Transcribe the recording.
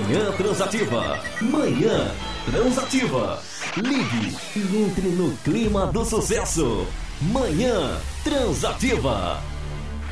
Manhã Transativa. Manhã Transativa. Ligue e entre no clima do sucesso. Manhã Transativa.